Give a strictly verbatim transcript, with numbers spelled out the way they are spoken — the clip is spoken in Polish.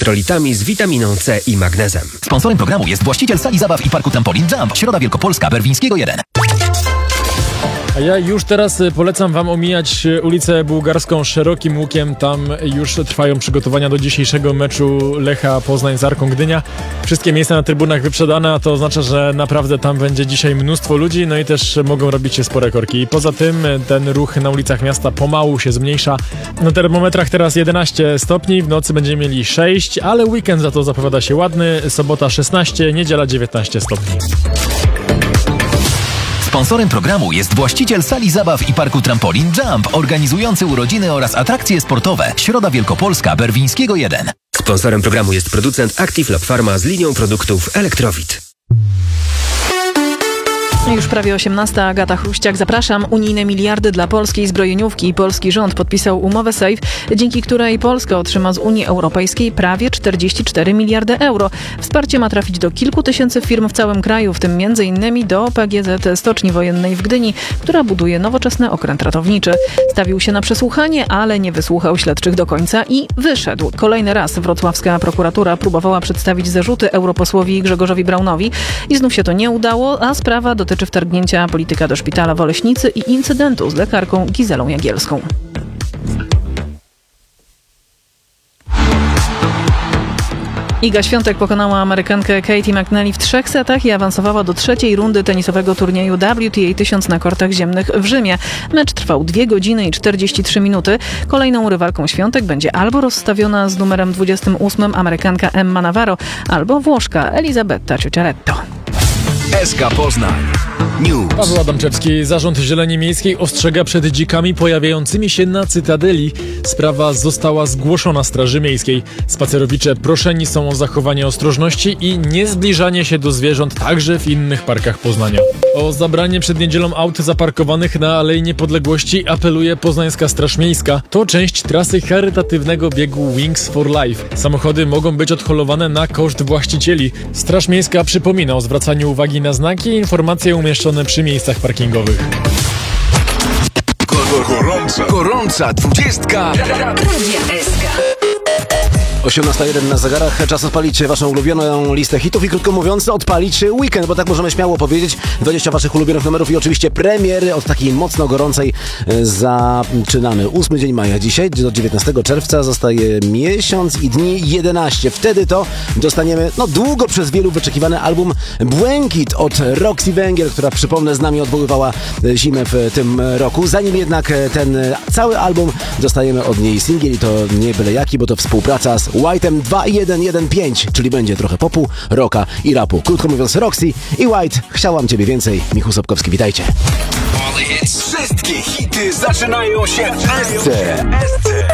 elektrolitami z witaminą C i magnezem. Sponsorem programu jest właściciel sali zabaw i parku Trampolin Jump, Środa Wielkopolska, Berwińskiego jeden. A ja już teraz polecam wam omijać ulicę Bułgarską szerokim łukiem. Tam już trwają przygotowania do dzisiejszego meczu Lecha Poznań z Arką Gdynia. Wszystkie miejsca na trybunach wyprzedane, a to oznacza, że naprawdę tam będzie dzisiaj mnóstwo ludzi, no i też mogą robić się spore korki. Poza tym ten ruch na ulicach miasta pomału się zmniejsza. Na termometrach teraz jedenaście stopni, w nocy będziemy mieli sześć, ale weekend za to zapowiada się ładny. Sobota szesnaście, niedziela dziewiętnaście stopni. Sponsorem programu jest właściciel sali zabaw i parku Trampolin Jump, organizujący urodziny oraz atrakcje sportowe. Środa Wielkopolska, Berwińskiego jeden. Sponsorem programu jest producent Active Lab Pharma z linią produktów Elektrowit. Już prawie osiemnasta, Agata Chruściak, zapraszam. Unijne miliardy dla polskiej zbrojeniówki. Polski rząd podpisał umowę SAFE, dzięki której Polska otrzyma z Unii Europejskiej prawie czterdzieści cztery miliardy euro. Wsparcie ma trafić do kilku tysięcy firm w całym kraju, w tym między innymi do P G Z Stoczni Wojennej w Gdyni, która buduje nowoczesny okręt ratowniczy. Stawił się na przesłuchanie, ale nie wysłuchał śledczych do końca i wyszedł. Kolejny raz wrocławska prokuratura próbowała przedstawić zarzuty europosłowi Grzegorzowi Braunowi i znów się to nie udało, a sprawa dotyczy wtargnięcia polityka do szpitala w Oleśnicy i incydentu z lekarką Gizelą Jagielską. Iga Świątek pokonała Amerykankę Katie McNally w trzech setach i awansowała do trzeciej rundy tenisowego turnieju W T A tysiąc na kortach ziemnych w Rzymie. Mecz trwał dwie godziny i czterdzieści trzy minuty. Kolejną rywalką Świątek będzie albo rozstawiona z numerem dwudziestym ósmym Amerykanka Emma Navarro, albo Włoszka Elisabetta Ciuciaretto. S K Poznań News. Paweł Adamczewski. Zarząd Zieleni Miejskiej ostrzega przed dzikami pojawiającymi się na Cytadeli. Sprawa została zgłoszona Straży Miejskiej. Spacerowicze proszeni są o zachowanie ostrożności i niezbliżanie się do zwierząt także w innych parkach Poznania. O zabranie przed niedzielą aut zaparkowanych na Alei Niepodległości apeluje poznańska Straż Miejska. To część trasy charytatywnego biegu Wings for Life. Samochody mogą być odholowane na koszt właścicieli. Straż Miejska przypomina o zwracaniu uwagi na znaki i informacje umieszczone przy miejscach parkingowych. Gorąca, gorąca dwudziestka Radia S K. osiemnasta jeden na zegarach. Czas odpalić waszą ulubioną listę hitów i krótko mówiąc odpalić weekend, bo tak możemy śmiało powiedzieć. dwadzieścia waszych ulubionych numerów i oczywiście premiery od takiej mocno gorącej zaczynamy. ósmy dzień maja dzisiaj, do dziewiętnastego czerwca zostaje miesiąc i dni jedenaście. Wtedy to dostaniemy no długo przez wielu wyczekiwany album Błękit od Roxy Węgier, która przypomnę z nami odwoływała zimę w tym roku. Zanim jednak ten cały album dostajemy od niej singiel i to nie byle jaki, bo to współpraca z White'em dwa jeden jeden pięć, czyli będzie trochę popu, rocka i rapu. Krótko mówiąc Roxy i White, chciałam ciebie więcej. Michał Sobkowski, witajcie. Wszystkie hity zaczynają się w S C.